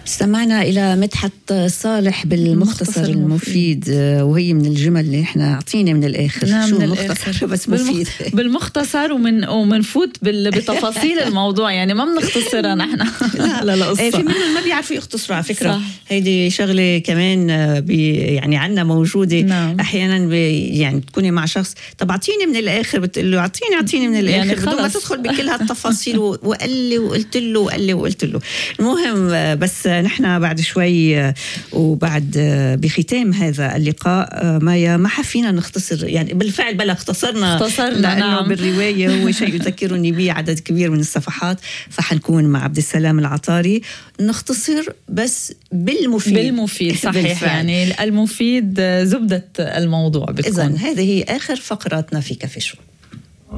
استمعنا إلى مدحت صالح بالمختصر المفيد، وهي من الجمل اللي احنا أعطيني من الآخر. نعم، شو من مختصر بس مفيد. بالمختصر ومنفوت بتفاصيل الموضوع، يعني ما بنختصرها نحن. لا قصة. في منهم ما بيعرفوا يختصروا على فكرة. صح. هيدي شغلة كمان يعني عنا موجودة. نعم. أحيانا يعني تكوني مع شخص، طب أعطيني من الآخر، بتقول له أعطيني من الآخر، يعني بدون ما تدخل بكل هالتفاصيل وقال لي وقلت له. المهم بس نحن بعد شوي وبعد بختام هذا اللقاء مايا ما حفينا نختصر، يعني بالفعل بلا اختصرنا لأنه نعم. بالرواية هو شيء يذكرني به عدد كبير من الصفحات، فحنكون مع عبد السلام العطاري نختصر بس بالمفيد صحيح بالفعل. يعني المفيد زبدة الموضوع بتكون. إذن هذه هي آخر فقراتنا في كافي شو.